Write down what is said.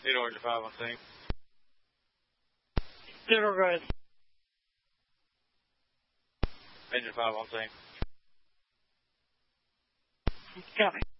Need Orange 5 on scene. Zero, go ahead. Engine 5 on scene. Copy.